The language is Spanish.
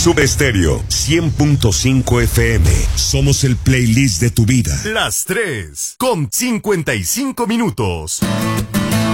Sube Estéreo 100.5 FM. Somos el playlist de tu vida. Las 3 con 55 minutos.